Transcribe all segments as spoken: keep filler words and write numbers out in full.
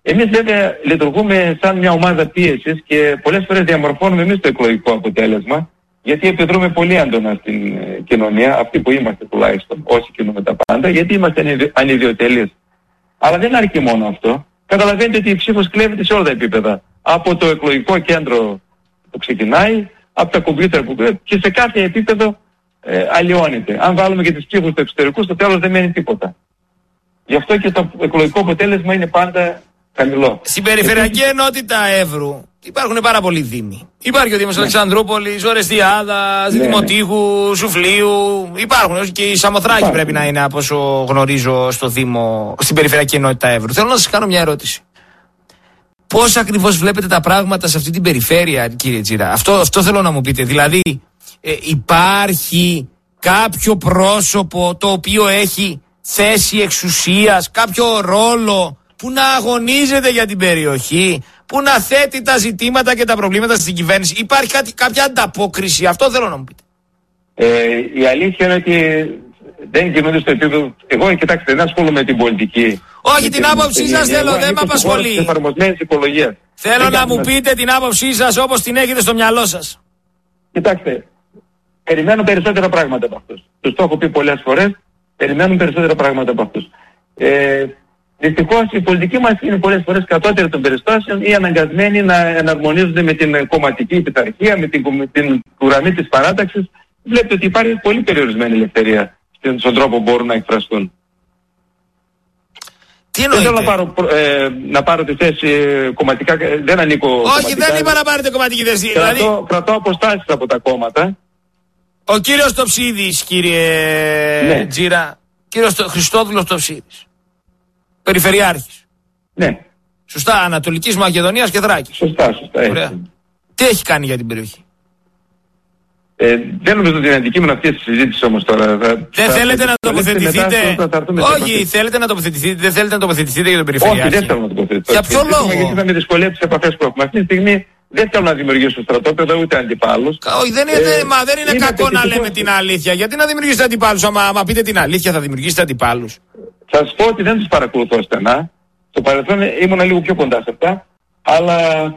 Εμείς βέβαια λειτουργούμε σαν μια ομάδα πίεσης και πολλές φορές διαμορφώνουμε εμείς το εκλογικό αποτέλεσμα, γιατί επιδρούμε πολύ έντονα στην ε, κοινωνία, αυτοί που είμαστε τουλάχιστον, όσοι κινούμε τα πάντα, γιατί είμαστε ανιδιοτελείς. Αλλά δεν αρκεί μόνο αυτό. Καταλαβαίνετε ότι η ψήφος κλέβεται σε όλα τα επίπεδα. Από το εκλογικό κέντρο που ξεκινάει, από τα κομπιούτερ που κλέβεται και σε κάθε επίπεδο ε, αλλοιώνεται. Αν βάλουμε και τις ψήφους του εξωτερικού, στο τέλος δεν μένει τίποτα. Γι' αυτό και το εκλογικό αποτέλεσμα είναι πάντα χαμηλό. Στην περιφερειακή ενότητα Εύρου υπάρχουν πάρα πολλοί δήμοι. Υπάρχει ο Δήμος ναι. Αλεξανδρούπολης, Ορεστιάδας, ναι. Δημοτήχου, Σουφλίου. Υπάρχουν και η Σαμοθράκη Υπάρχει. Πρέπει να είναι, από όσο γνωρίζω, στο Δήμο, στην περιφερειακή ενότητα Εύρου. Θέλω να σας κάνω μια ερώτηση. Πώς ακριβώς βλέπετε τα πράγματα σε αυτή την περιφέρεια, κύριε Τζίρα? Αυτό, αυτό θέλω να μου πείτε. Δηλαδή, ε, υπάρχει κάποιο πρόσωπο το οποίο έχει θέση εξουσίας, κάποιο ρόλο που να αγωνίζεται για την περιοχή, που να θέτει τα ζητήματα και τα προβλήματα στην κυβέρνηση? Υπάρχει κάτι, κάποια ανταπόκριση? Αυτό θέλω να μου πείτε. Ε, η αλήθεια είναι ότι δεν κινούνται στο επίπεδο. Εγώ, κοιτάξτε, δεν ασχολούμαι με την πολιτική. Όχι, την άποψή σας θέλω, δεν με απασχολεί. Θέλω να μου πείτε την άποψή σας όπως την έχετε στο μυαλό σας. Κοιτάξτε, περιμένω περισσότερα πράγματα από αυτούς. Τους το έχω πει πολλές φορές, περιμένουν περισσότερα πράγματα από αυτούς. Ε, Δυστυχώς η πολιτική μας είναι πολλές φορές κατώτερη των περιστάσεων ή αναγκασμένοι να εναρμονίζονται με την κομματική πειθαρχία, με την, με την γραμμή της παράταξης. Βλέπετε ότι υπάρχει πολύ περιορισμένη ελευθερία στον τρόπο που μπορούν να εκφραστούν. Τι εννοείτε? Δεν θέλω να πάρω, ε, να πάρω τη θέση ε, κομματικά, δεν ανήκω. Όχι, κομματικά, δεν είπα να πάρετε κομματική θέση. Κρατώ, δηλαδή... κρατώ αποστάσεις από τα κόμματα. Ο κύριος Τοψίδης, κύριε ναι. Τζίρα, κύριος Χριστόδουλος Τοψίδης, περιφερειάρχης. Ναι. Σωστά, Ανατολικής Μακεδονίας και Θράκης. Σωστά, σωστά. Ωραία. Τι έχει κάνει για την περιοχή? Ε, δεν νομίζω ότι είναι αντικείμενο αυτή τη συζήτηση όμως τώρα. Θα, δεν θα, θέλετε θα, να τοποθετηθείτε. Θα, θα, θα Όχι, θέλετε να τοποθετηθείτε. Δεν θέλετε να τοποθετηθείτε για τον περιφερειάρχη. Όχι, δεν θέλω να τοποθετηθώ. Για ποιο λόγο? Γιατί θα με δυσκολεύει τις επαφές που έχουμε. Αυτή τη στιγμή δεν θέλω να δημιουργήσω στρατόπεδο ούτε αντιπάλους. Όχι, δεν είναι, ε, μα δεν είναι, είναι κακό να λέμε την αλήθεια. Γιατί να δημιουργήσετε αντιπάλους? Άμα, άμα πείτε την αλήθεια, θα δημιουργήσετε αντιπάλους. Θα σας πω ότι δεν τους παρακολουθώ στενά. Στο παρελθόν ήμουν λίγο πιο κοντά σε αυτά. Αλλά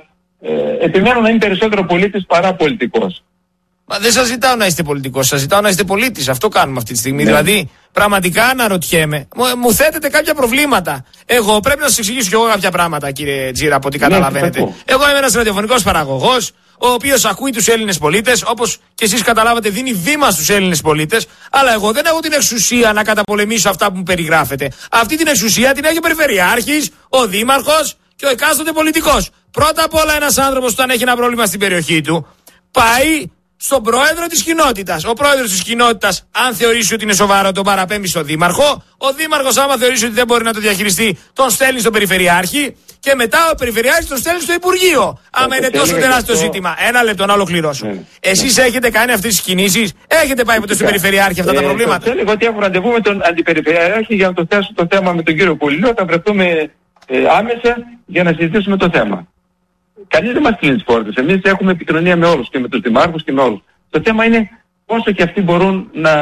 ε, επιμένω να είμαι περισσότερο πολίτης παρά πολιτικός. Μα δεν σας ζητάω να είστε πολιτικός, σας ζητάω να είστε πολίτης. Αυτό κάνουμε αυτή τη στιγμή. Ναι. Δηλαδή, πραγματικά αναρωτιέμαι, μου, μου θέτετε κάποια προβλήματα. Εγώ πρέπει να σας εξηγήσω κι εγώ κάποια πράγματα, κύριε Τζίρα, από ό,τι καταλαβαίνετε. Ναι, εγώ είμαι ένας ραδιοφωνικός παραγωγός, ο οποίος ακούει τους Έλληνες πολίτες, όπως και εσείς καταλάβατε, δίνει βήμα στους Έλληνες πολίτες. Αλλά εγώ δεν έχω την εξουσία να καταπολεμήσω αυτά που μου περιγράφετε. Αυτή την εξουσία την έχει ο Περιφερειάρχης, ο Δήμαρχος και ο εκάστοτε πολιτικός. Πρώτα απ' όλα, ένας άνθρωπος, όταν έχει ένα πρόβλημα στην περιοχή του, πάει στον πρόεδρο της κοινότητας. Ο πρόεδρος της κοινότητας, αν θεωρήσει ότι είναι σοβαρό, τον παραπέμπει στον δήμαρχο. Ο δήμαρχος, άμα θεωρήσει ότι δεν μπορεί να το διαχειριστεί, τον στέλνει στον περιφερειάρχη. Και μετά ο περιφερειάρχης τον στέλνει στο Υπουργείο. Άμα είναι τόσο τεράστιο ζήτημα. Ένα λεπτό να ολοκληρώσω. Ναι. Εσείς ναι. έχετε κάνει αυτές τις κινήσεις, έχετε πάει ποτέ στον περιφερειάρχη αυτά ε, τα προβλήματα? Θέλω ότι έχω ραντεβού με τον αντιπεριφερειάρχη για να το θέσω το θέμα με τον κύριο Πολυλό. Θα βρεθούμε ε, άμεσα για να συζητήσουμε το θέμα. Κανείς δεν μας κλείνει τις πόρτες. Εμείς έχουμε επικοινωνία με όλους και με τους δημάρχους και με όλους. Το θέμα είναι πόσο και αυτοί μπορούν να,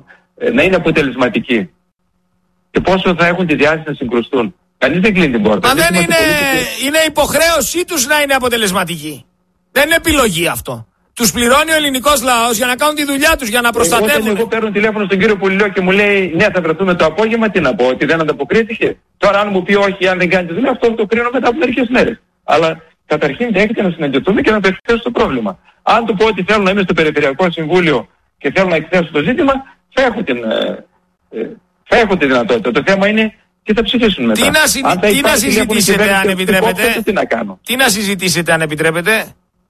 να είναι αποτελεσματικοί και πόσο θα έχουν τη διάθεση να συγκρουστούν. Κανείς δεν κλείνει την πόρτα. Μα δεν είναι, είναι υποχρέωσή τους να είναι αποτελεσματικοί. Δεν είναι επιλογή αυτό. Τους πληρώνει ο ελληνικός λαός για να κάνουν τη δουλειά τους, για να προστατεύουν. Εγώ, εγώ παίρνω τηλέφωνο στον κύριο Πολυλό και μου λέει ναι, θα βρεθούμε το απόγευμα. Τι να πω, ότι δεν ανταποκρίθηκε? Τώρα, αν μου πει όχι, αν δεν κάνει τη δουλειά, αυτό το κρίνω μετά από μερικές μέρες. Αλλά καταρχήν δέχεται να συναντηθούμε και να το εκθέσω το πρόβλημα. Αν του πω ότι θέλω να είμαι στο Περιφερειακό Συμβούλιο και θέλω να εκθέσω το ζήτημα, θα έχω, την, ε, θα έχω τη δυνατότητα. Το θέμα είναι τι θα ψηφίσουν μετά. Τι να, συ... τι να συζητήσετε αν επιτρέπετε? Πόψε, τι να κάνω. Τι να συζητήσετε αν επιτρέπετε?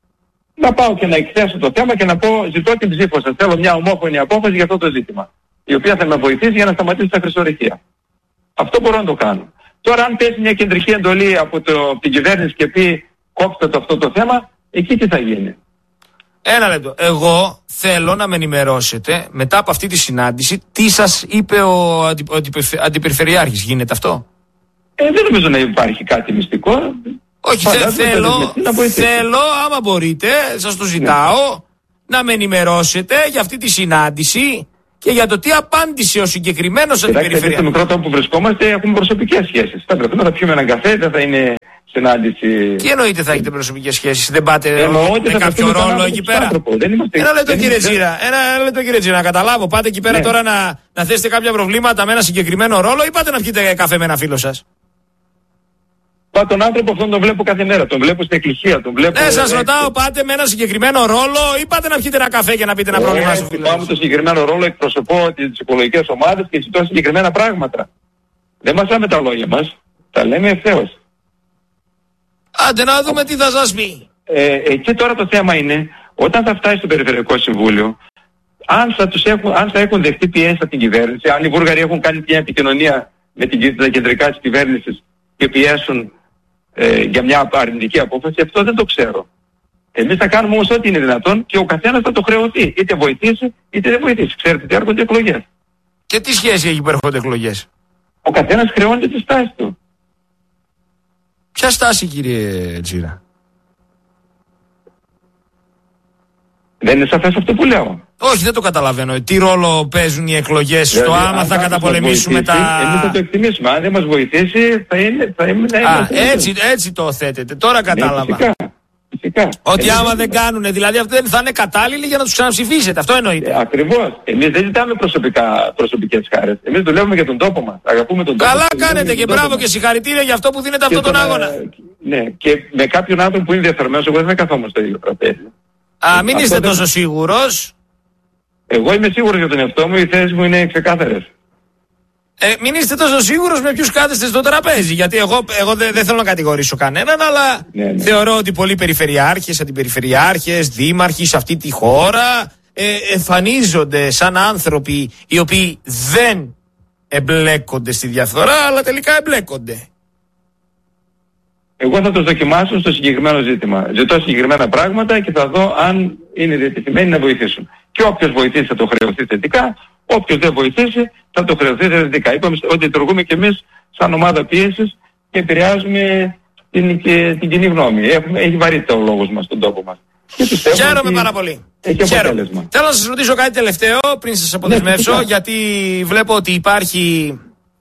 Να πάω και να εκθέσω το θέμα και να πω ζητώ την ψήφο σας. Θέλω μια ομόφωνη απόφαση για αυτό το ζήτημα. Η οποία θα με βοηθήσει για να σταματήσει τα χρυσορυχεία. Αυτό μπορώ να το κάνω. Τώρα αν πέσει μια κεντρική εντολή από, το, από την κυβέρνηση και πει κόψτε το αυτό το θέμα, εκεί τι θα γίνει? Ένα λεπτό. Εγώ θέλω να με ενημερώσετε μετά από αυτή τη συνάντηση τι σας είπε ο, αντι, ο αντιπεριφερειάρχης. Γίνεται αυτό? Ε, δεν νομίζω να υπάρχει κάτι μυστικό. Όχι, θε, θέλω, θέλω, άμα μπορείτε, σας το ζητάω, ναι. να με ενημερώσετε για αυτή τη συνάντηση και για το τι απάντησε ο συγκεκριμένος αντιπεριφερειάρχης. Στο μικρό τόπο που βρισκόμαστε έχουμε προσωπικές σχέσεις. Θα βρεθούμε, θα πιούμε έναν καφέ, δεν θα είναι συνάντηση. Τι εννοείται θα έχετε προσωπικές σχέσεις, δεν πάτε Εννοώ, με κάποιο ρόλο εκεί πέρα? Ένα λεπτό κύριε Τζίρα, ένα λεπτό κύριε Τζίρα, να καταλάβω. Πάτε εκεί πέρα ναι. τώρα να, να θέσετε κάποια προβλήματα με ένα συγκεκριμένο ρόλο ή πάτε να πιείτε καφέ με ένα φίλο σας? Πα τον άνθρωπο αυτόν τον βλέπω κάθε μέρα, τον βλέπω στην εκκλησία, τον βλέπω... Ναι, σας ρωτάω, πάτε με ένα συγκεκριμένο ρόλο ή πάτε να πιείτε ένα καφέ και να πείτε ένα ε, πρόβλημα στο φίλο? Πάω με το συγκεκριμένο ρόλο, εκπροσωπώ τις οικολογικές ομάδες και ζητώ συγκεκριμένα πράγματα. Δεν μας λέμε τα λόγια μας, τα λέμε ευθέως. Άντε να δούμε τι θα σας πει. Ε, εκεί τώρα το θέμα είναι, όταν θα φτάσει στο Περιφερειακό Συμβούλιο, αν θα, τους έχουν, αν θα έχουν δεχτεί πιέσεις από την κυβέρνηση, αν οι Βούλγαροι έχουν κάνει μια επικοινωνία με την, τα κεντρικά της κυβέρνησης και πιέσουν ε, για μια αρνητική απόφαση, αυτό δεν το ξέρω. Εμείς θα κάνουμε όμως ό,τι είναι δυνατόν και ο καθένας θα το χρεωθεί. Είτε βοηθήσει είτε δεν βοηθήσει. Ξέρετε ότι έρχονται εκλογές. Και τι σχέση έχει που έρχονται εκλογές? Ο καθένας χρεώνεται τη στάση του. Ποια στάση, κύριε Τζίρα? Δεν είναι σαφές αυτό που λέω? Όχι, δεν το καταλαβαίνω. Τι ρόλο παίζουν οι εκλογές στο δηλαδή, άμα θα καταπολεμήσουμε τα... Εμείς θα το εκτιμήσουμε. Αν δεν μας βοηθήσει θα είναι... Θα είναι Α, έτσι, έτσι το θέτετε. Τώρα κατάλαβα. Ναι, φυσικά. Φυσικά. Ότι εμείς άμα δεν δεν κάνουν, δηλαδή αυτό δεν θα είναι κατάλληλοι για να τους ξαναψηφίσετε. Αυτό εννοείται. Ε, ακριβώς. Εμείς δεν ζητάμε προσωπικά, προσωπικές χάρες. Εμείς δουλεύουμε για τον τόπο μας. Αγαπούμε τον τόπο. Καλά κάνετε και μπράβο και συγχαρητήρια για αυτό που δίνετε αυτόν τον αγώνα. Ναι, και με κάποιον άνθρωπο που είναι ενδιαφερμένος, εγώ δεν θα καθόμουν στο ίδιο τραπέζι. Α, μην είστε τόσο σίγουρος. Εγώ είμαι σίγουρος για τον εαυτό μου, οι θέσεις μου είναι ξεκάθαρες. Ε, μην είστε τόσο σίγουρος με ποιους κάθεστε στο τραπέζι. Γιατί εγώ, εγώ δεν δε θέλω να κατηγορήσω κανέναν, αλλά ναι, ναι. θεωρώ ότι πολλοί περιφερειάρχες, αντιπεριφερειάρχες, δήμαρχοι σε αυτή τη χώρα ε, εμφανίζονται σαν άνθρωποι οι οποίοι δεν εμπλέκονται στη διαφθορά, αλλά τελικά εμπλέκονται. Εγώ θα το δοκιμάσω στο συγκεκριμένο ζήτημα. Ζητώ συγκεκριμένα πράγματα και θα δω αν είναι διατεθειμένοι να βοηθήσουν. Και όποιος βοηθήσει θα το χρεωθεί θετικά, όποιος δεν βοηθήσει θα το χρεωθεί θετικά. Είπαμε ότι λειτουργούμε και εμείς σαν ομάδα πίεσης και επηρεάζουμε την, και, την κοινή γνώμη. Έχουμε, έχει βαρύτητα ο λόγος μας στον τόπο μας. Χαίρομαι πάρα πολύ. Έχει αποτέλεσμα. Θέλω να σας ρωτήσω κάτι τελευταίο πριν σας αποδεσμεύσω, ναι, γιατί βλέπω ότι υπάρχει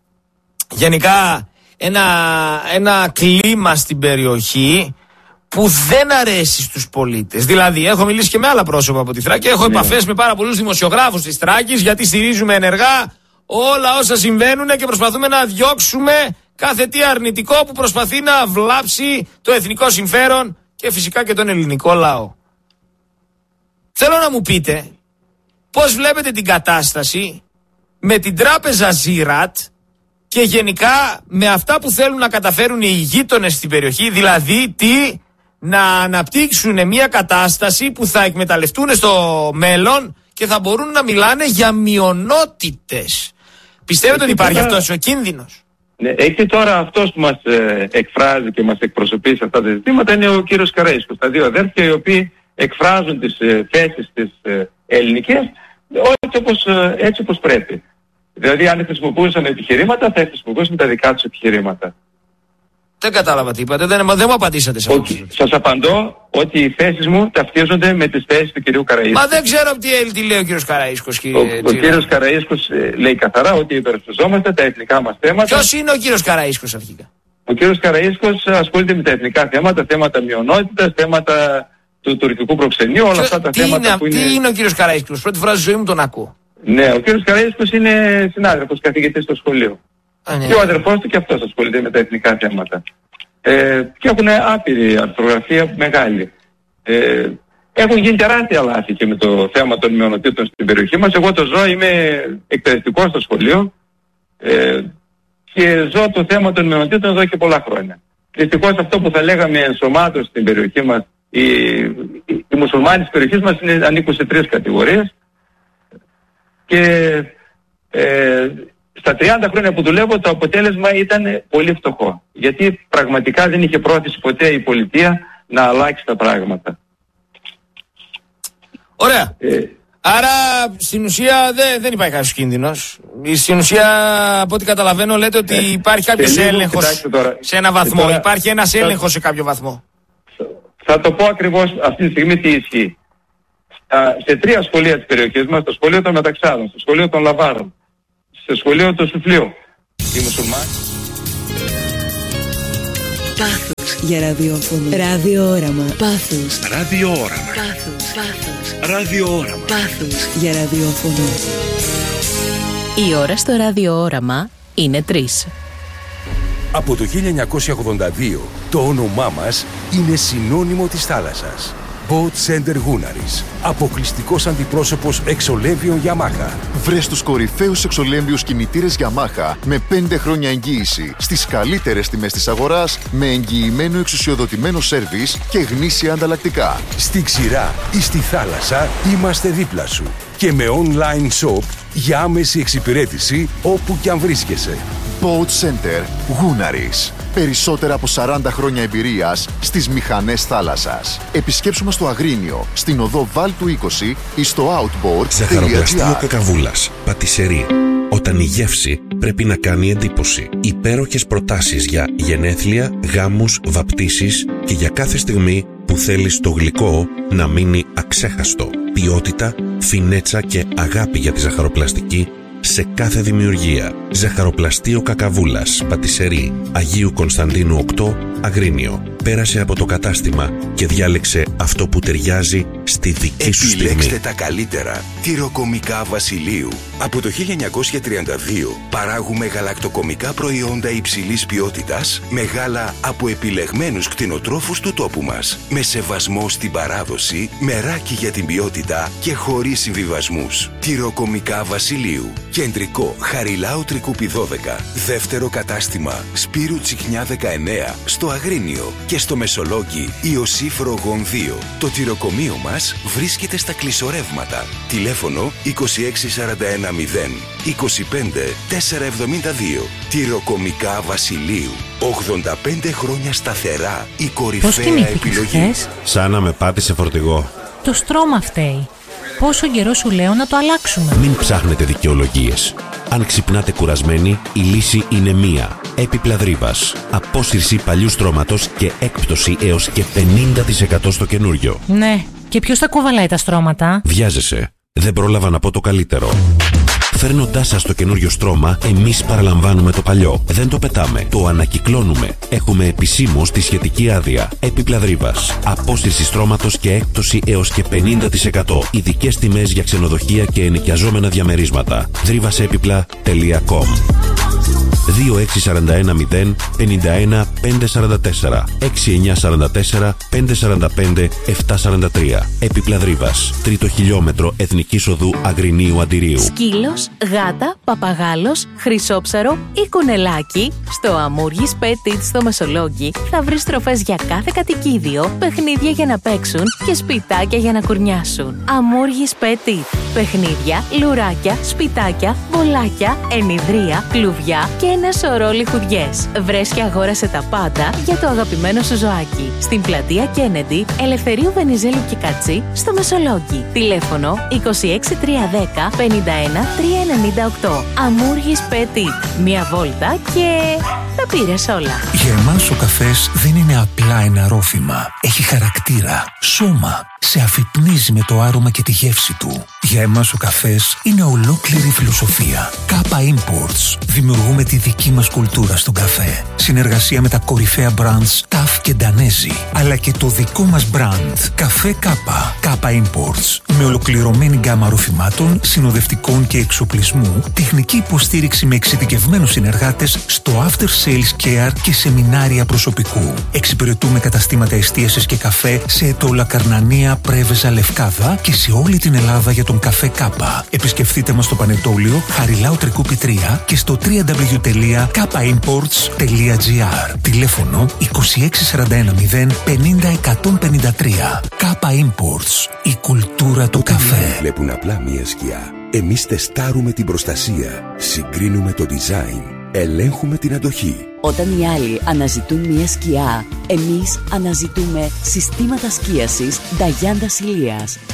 γενικά ένα, ένα κλίμα στην περιοχή που δεν αρέσει στους πολίτες. Δηλαδή, έχω μιλήσει και με άλλα πρόσωπα από τη Θράκη, έχω ναι. επαφές με πάρα πολλούς δημοσιογράφους της Θράκης, γιατί στηρίζουμε ενεργά όλα όσα συμβαίνουν και προσπαθούμε να διώξουμε κάθε τι αρνητικό που προσπαθεί να βλάψει το εθνικό συμφέρον και φυσικά και τον ελληνικό λαό. Θέλω να μου πείτε πώς βλέπετε την κατάσταση με την τράπεζα Ζήρατ και γενικά με αυτά που θέλουν να καταφέρουν οι γείτονες στην περιοχή, δηλαδή τι, να αναπτύξουν μια κατάσταση που θα εκμεταλλευτούν στο μέλλον και θα μπορούν να μιλάνε για μειονότητες. Πιστεύετε ότι υπάρχει τώρα αυτός ο κίνδυνος? Ναι, εκεί τώρα αυτός που μας ε, εκφράζει και μας εκπροσωπεί σε αυτά τα ζητήματα είναι ο κύριος Καραΐσκος. Τα δύο αδέρφια οι οποίοι εκφράζουν τις ε, θέσεις της ε, ελληνικές έτσι όπως, ε, έτσι όπως πρέπει. Δηλαδή αν χρησιμοποιούσαν επιχειρήματα θα χρησιμοποιούσαν τα δικά τους επιχειρήματα. Δεν κατάλαβα τι είπατε, δεν, δεν μου απαντήσατε σε αυτό. Okay. Σας απαντώ ότι οι θέσεις μου ταυτίζονται με τις θέσεις του κυρίου Καραΐσκου. Μα δεν ξέρω τι, τι λέει ο κύριος Καραΐσκος, κύριε Ο, ο κύριος Καραΐσκος ε, λέει καθαρά ότι υπερασπιζόμαστε τα εθνικά μας θέματα. Ποιος είναι ο κύριος Καραΐσκος αρχικά? Ο κύριος Καραΐσκος ασχολείται με τα εθνικά θέματα, θέματα μειονότητας, θέματα του τουρκικού προξενείου, όλα αυτά τα τι θέματα είναι, που είναι... Τι είναι ο κύριος Καραΐσκος? Πρώτη φορά στη ζωή μου τον ακούω. Ναι, ο κύριος Καραΐσκος είναι συνάδελφος, καθηγητής στο σχολείο. Α, ναι. Και ο αδερφός του και αυτός ασχολείται με τα εθνικά θέματα. Ε, και έχουν άπειρη αρθρογραφία μεγάλη. Ε, έχουν γίνει τεράστια λάθη και με το θέμα των μειονοτήτων στην περιοχή μας. Εγώ το ζω, είμαι εκπαιδευτικός στο σχολείο ε, και ζω το θέμα των μειονοτήτων εδώ και πολλά χρόνια. Δυστυχώς αυτό που θα λέγαμε ενσωμάτωση στην περιοχή μας, οι, οι, οι μουσουλμάνοι της περιοχής μας είναι, ανήκουν σε τρεις κατηγορίες και ε, στα τριάντα χρόνια που δουλεύω το αποτέλεσμα ήταν πολύ φτωχό. Γιατί πραγματικά δεν είχε πρόθεση ποτέ η πολιτεία να αλλάξει τα πράγματα. Ωραία. Ε, Άρα στην ουσία δεν, δεν υπάρχει κάποιος κίνδυνος. Στην ουσία από ό,τι καταλαβαίνω λέτε ότι ε, υπάρχει κάποιος έλεγχος σε ένα βαθμό. Τώρα, υπάρχει ένας έλεγχος σε κάποιο βαθμό. Θα το πω ακριβώς αυτή τη στιγμή τι ισχύει. Σε τρία σχολεία της περιοχής μας, το σχολείο των Μεταξάδων, στο σχολείο των Λαβάρων, στο σχολείο του Σουφλίου, οι μουσουλμάνοι. Πάθος. Πάθος για ραδιόφωνο. Ραδιόραμα. Πάθος. Ραδιόραμα. Πάθος. Πάθος. Ραδιόραμα. Πάθος για ραδιόφωνο. Η ώρα στο ραδιόραμα είναι τρεις. Από το χίλια εννιακόσια ογδόντα δύο το όνομά μας είναι συνώνυμο της θάλασσας. Boat Center Gunaris. Αποκλειστικός αντιπρόσωπος εξολέμβιων Yamaha. Βρες τους κορυφαίους εξολέμβιους κινητήρες Yamaha με πέντε χρόνια εγγύηση στις καλύτερες τιμές της αγοράς, με εγγυημένο εξουσιοδοτημένο σέρβις και γνήσια ανταλλακτικά. Στη ξηρά ή στη θάλασσα είμαστε δίπλα σου. Και με online shop για άμεση εξυπηρέτηση όπου κι αν βρίσκεσαι. Boat Center Gunaris. Περισσότερα από σαράντα χρόνια εμπειρίας στις μηχανές θάλασσας. Επισκέψου μας στο Αγρίνιο, στην οδό Βάλτου είκοσι ή στο outboard. Ζαχαροπλαστείο Κακαβούλας. Πατισερί. Όταν η γεύση πρέπει να κάνει εντύπωση. Υπέροχες προτάσεις για γενέθλια, γάμους, βαπτίσεις και για κάθε στιγμή που θέλεις το γλυκό να μείνει αξέχαστο. Ποιότητα, φινέτσα και αγάπη για τη ζαχαροπλαστική σε κάθε δημιουργία. Ζαχαροπλαστείο Κακαβούλας, Πατισερί, Αγίου Κωνσταντίνου οκτώ, Αγρίνιο. Πέρασε από το κατάστημα και διάλεξε αυτό που ταιριάζει στη δική σου στιγμή. Επιλέξτε τα καλύτερα. Τυροκομικά Βασιλείου. Από το χίλια εννιακόσια τριάντα δύο παράγουμε γαλακτοκομικά προϊόντα υψηλής ποιότητας με γάλα από επιλεγμένους κτηνοτρόφους του τόπου μας. Με σεβασμό στην παράδοση, μεράκι για την ποιότητα και χωρίς συμβιβασμούς. Τυροκομικά Βασιλείου. Κεντρικό Χαριλάου Τρικούπι δώδεκα. Δεύτερο κατάστημα Σπύρου Τσιχνιά δεκαεννέα στο Αγρίνιο. Και στο Μεσολόγγι Ιωσήφ Ρογών δύο. Το τυροκομείο μας βρίσκεται στα κλεισορεύματα. Τηλέφωνο είκοσι έξι σαράντα ένα μηδέν είκοσι πέντε τετρακόσια εβδομήντα δύο. Τυροκομικά Βασιλείου. ογδόντα πέντε χρόνια σταθερά η κορυφαία επιλογή. Χθες? Σαν να με πάτησε φορτηγό. Το στρώμα φταίει. Πόσο καιρό σου λέω να το αλλάξουμε. Μην ψάχνετε δικαιολογίες. Αν ξυπνάτε κουρασμένοι, η λύση είναι μία. Έπιπλα Δρύβας. Απόσυρση παλιού στρώματος και έκπτωση έως και πενήντα τοις εκατό στο καινούριο. Ναι, και ποιος τα κουβαλάει τα στρώματα? Βιάζεσαι. Δεν πρόλαβα να πω το καλύτερο. Φέρνοντάς σας το καινούριο στρώμα, εμείς παραλαμβάνουμε το παλιό. Δεν το πετάμε, το ανακυκλώνουμε. Έχουμε επισήμως τη σχετική άδεια. Έπιπλα Δρύβας. Απόσυρση στρώματος και έκπτωση έως και πενήντα τοις εκατό. Ειδικές τιμές για ξενοδοχεία και ενοικιαζόμενα διαμερίσματα. δρύβασέπιπλα τελεία κομ. δύο έξι σαράντα ένα μηδέν πενήντα ένα πεντακόσια σαράντα τέσσερα έξι εννιά σαράντα τέσσερα πεντακόσια σαράντα πέντε επτακόσια σαράντα τρία. Έπιπλα Δρύβας. Τρίτο χιλιόμετρο Εθνικής Οδού Αγρινίου Αντιρίου. Σκύλος, γάτα, παπαγάλος, χρυσόψαρο ή κουνελάκι. Στο Αμούργης Petit στο Μεσολόγγι θα βρεις τροφές για κάθε κατοικίδιο, παιχνίδια για να παίξουν και σπιτάκια για να κουρνιάσουν. Αμούργης Petit. Παιχνίδια, λουράκια, σπιτάκια, μπολάκια, ενιδρία, κλουβιά και ένα σωρό λιχουδιές. Βρες και αγόρασε τα πάντα για το αγαπημένο σου ζωάκι. Στην πλατεία Κέννεντι, Ελευθερίου Βενιζέλου και Κατσί, στο Μεσολόγγι. Τηλέφωνο είκοσι έξι τριακόσια δέκα πενήντα ένα τριακόσια ενενήντα οκτώ. Αμούργης Petit. Μία βόλτα και τα πήρες όλα. Για εμάς ο καφές δεν είναι απλά ένα ρόφημα. Έχει χαρακτήρα, σώμα. Σε αφυπνίζει με το άρωμα και τη γεύση του. Για εμάς ο καφές είναι ολόκληρη φιλοσοφία. Κάπα Imports. Δημιουργούμε τη δική μας κουλτούρα στον καφέ. Συνεργασία με τα κορυφαία brands Ταφ και Ντανέζι. Αλλά και το δικό μας brand Καφέ Κάπα. Κάπα Imports. Με ολοκληρωμένη γκάμα ροφημάτων, συνοδευτικών και εξοπλισμού, τεχνική υποστήριξη με εξειδικευμένους συνεργάτες στο after sales care και σεμινάρια προσωπικού. Εξυπηρετούμε καταστήματα εστίασης και καφέ σε Ετώλα, Καρνανία, Πρέβεζα, Λευκάδα και σε όλη την Ελλάδα για τον καφέ Κάπα. Επισκεφτείτε μας στο Πανετόλιο Χαριλάου Τρικούπι τρία και στο double-u double-u double-u τελεία κάπα imports τελεία τζι άρ. Τηλέφωνο είκοσι έξι σαράντα ένα μηδέν πενήντα εκατόν πενήντα τρία. Κάπα Imports. Η κουλτούρα του καφέ. Βλέπουν απλά μία σκιά. Εμείς τεστάρουμε την προστασία, συγκρίνουμε το design, ελέγχουμε την αντοχή. Όταν οι άλλοι αναζητούν μια σκιά, εμείς αναζητούμε συστήματα σκίασης Νταγιάντα Ηλίας.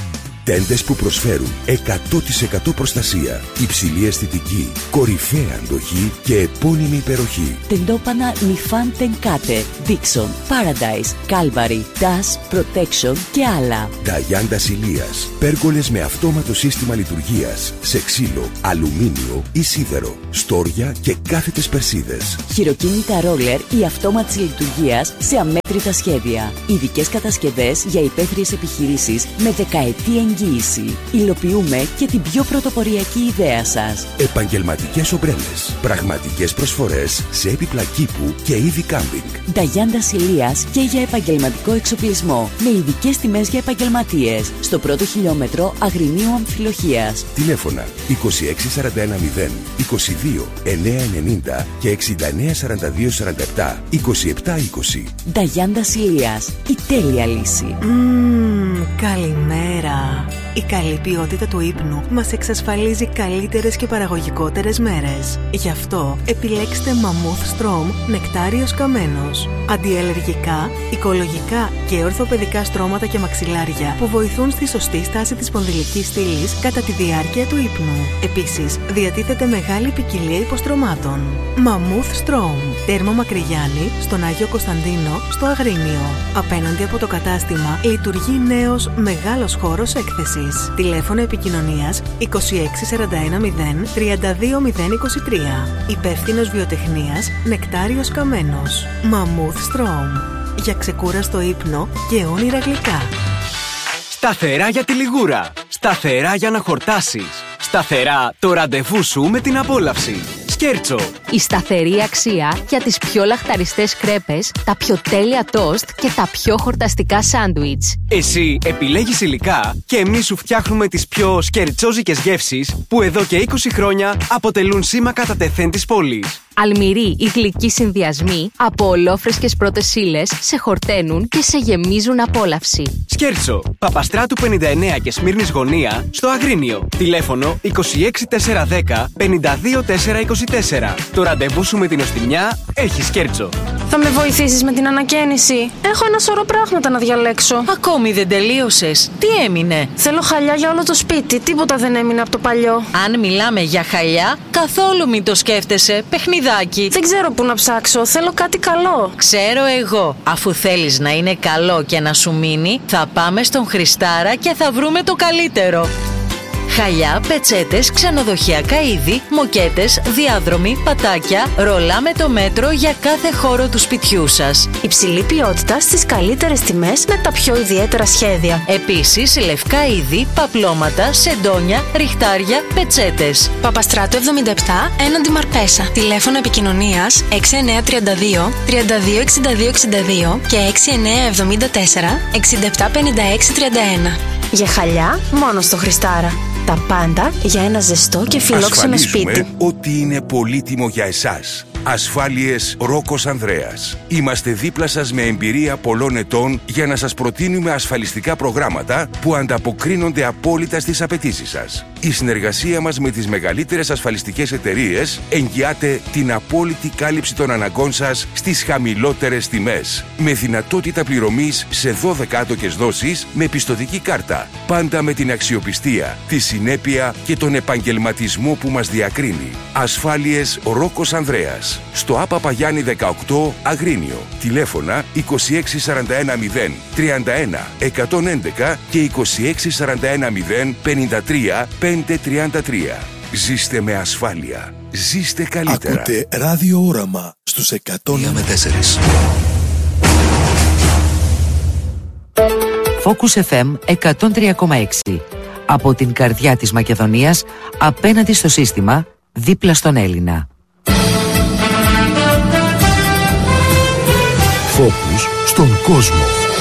Τέντες που προσφέρουν εκατό τοις εκατό προστασία, υψηλή αισθητική, κορυφαία αντοχή και επώνυμη υπεροχή. Τεντόπανα Nifan Tenkate, Dixon, Paradise, Calvary, Dash, Protection και άλλα. Νταγιάντα Ηλίας. Πέργολες με αυτόματο σύστημα λειτουργίας σε ξύλο, αλουμίνιο ή σίδερο, στόρια και κάθετες περσίδες. Χειροκίνητα ρόλερ ή αυτόματης λειτουργίας σε αμέτρητα σχέδια. Ειδικές κατασκευές για υπαίθριες επιχειρήσεις με δεκαετή εγγύηση. Υλοποιούμε και την πιο πρωτοποριακή ιδέα σας. Επαγγελματικές ομπρέλες. Πραγματικές προσφορές σε έπιπλα κήπου και είδη κάμπινγκ. Νταγιάντα Ηλίας και για επαγγελματικό εξοπλισμό. Με ειδικές τιμές για επαγγελματίες. Στο πρώτο χιλιόμετρο Αγρινίου Αμφιλοχίας. Τηλέφωνα είκοσι έξι σαράντα ένα μηδέν, είκοσι δύο εννιακόσια ενενήντα και εξήντα εννέα σαράντα δύο σαράντα επτά είκοσι επτά είκοσι. Νταγιάντα Ηλίας. Η τέλεια λύση. Μμμ, καλημέρα. Η καλή ποιότητα του ύπνου μας εξασφαλίζει καλύτερες και παραγωγικότερες μέρες. Γι' αυτό επιλέξτε Mammoth Strom νεκτάριος καμένος. Αντιαλλεργικά, οικολογικά και ορθοπαιδικά στρώματα και μαξιλάρια που βοηθούν στη σωστή στάση της σπονδυλικής στήλης κατά τη διάρκεια του ύπνου. Επίσης, διατίθεται μεγάλη ποικιλία υποστρωμάτων. Mammoth Strom. Τέρμο Μακρυγιάννη, στον Άγιο Κωνσταντίνο, στο Αγρίνιο. Απέναντι από το κατάστημα λειτουργεί νέος μεγάλος χώρος έκθεσης. Τηλέφωνο επικοινωνίας είκοσι έξι σαράντα ένα μηδέν τριάντα δύο μηδέν είκοσι τρία. Υπεύθυνος βιοτεχνίας Νεκτάριος Καμένος. Mammoth Strom. Για ξεκούραστο ύπνο και όνειρα γλυκά. Σταθερά για τη λιγούρα. Σταθερά για να χορτάσεις. Σταθερά το ραντεβού σου με την απόλαυση. Σκέρτσο. Η σταθερή αξία για τις πιο λαχταριστές κρέπες, τα πιο τέλεια τόστ και τα πιο χορταστικά σάντουιτς. Εσύ επιλέγεις υλικά και εμείς σου φτιάχνουμε τις πιο σκερτσόζικες γεύσεις που εδώ και είκοσι χρόνια αποτελούν σήμα κατά τεθέν της πόλης. Αλμυροί ή γλυκοί συνδυασμοί από ολόφρεσκες πρώτες ύλες σε χορταίνουν και σε γεμίζουν απόλαυση. Σκέρτσο, Παπαστράτου πενήντα εννέα και Σμύρνης Γωνία, στο Αγρίνιο. Τηλέφωνο είκοσι έξι τετρακόσια δέκα πενήντα δύο τετρακόσια είκοσι τέσσερα. Το ραντεβού σου με την οστιμιά έχει Σκέρτσο. Θα με βοηθήσεις με την ανακαίνιση? Έχω ένα σωρό πράγματα να διαλέξω. Ακόμη δεν τελείωσες? Τι έμεινε? Θέλω χαλιά για όλο το σπίτι. Τίποτα δεν έμεινε από το παλιό. Αν μιλάμε για χαλιά, καθόλου μην το σκέφτεσαι. Παιχνιδάκι. Δεν ξέρω πού να ψάξω. Θέλω κάτι καλό. Ξέρω εγώ. Αφού θέλεις να είναι καλό και να σου μείνει, θα πάμε στον Χριστάρα και θα βρούμε το καλύτερο. Χαλιά, πετσέτες, ξενοδοχειακά είδη, μοκέτες, διάδρομοι, πατάκια, ρολά με το μέτρο για κάθε χώρο του σπιτιού σας. Υψηλή ποιότητα στις καλύτερες τιμές με τα πιο ιδιαίτερα σχέδια. Επίσης, λευκά είδη, παπλώματα, σεντόνια, ριχτάρια, πετσέτες. Παπαστράτου εβδομήντα επτά, έναντι Μαρπέσα. Τηλέφωνο επικοινωνίας έξι εννιά τρία δύο τριάντα δύο εξήντα δύο εξήντα δύο και έξι εννιά εβδομήντα τέσσερα εξήντα επτά πενήντα έξι τριάντα ένα. Για χαλιά, μόνο στο Χριστάρα. Τα πάντα για ένα ζεστό και φιλόξενο σπίτι. Ασφαλίζουμε ότι είναι πολύτιμο για εσάς. Ασφάλειες Ρόκος Ανδρέας. Είμαστε δίπλα σας με εμπειρία πολλών ετών για να σας προτείνουμε ασφαλιστικά προγράμματα που ανταποκρίνονται απόλυτα στις απαιτήσεις σας. Η συνεργασία μας με τις μεγαλύτερες ασφαλιστικές εταιρείες εγγυάται την απόλυτη κάλυψη των αναγκών σας στις χαμηλότερες τιμές. Με δυνατότητα πληρωμής σε δώδεκα άτοκες δόσεις με πιστωτική κάρτα. Πάντα με την αξιοπιστία, τη συνέπεια και τον επαγγελματισμό που μας διακρίνει. Ασφάλειες Ρόκος Ανδρέας. Στο Α. Παπαγιάννη δεκαοκτώ Αγρίνιο. Τηλέφωνα είκοσι έξι σαράντα ένα μηδέν τριάντα ένα εκατόν έντεκα και είκοσι έξι σαράντα ένα μηδέν πενήντα τρία πεντακόσια τριάντα τρία. Ζήστε με ασφάλεια. Ζήστε καλύτερα. Ακούτε Ράδιο Όραμα στους εκατό με τέσσερα. Focus εφ εμ εκατόν τρία κόμμα έξι. Από την καρδιά της Μακεδονίας, απέναντι στο σύστημα, δίπλα στον Έλληνα. Focus στον κόσμο.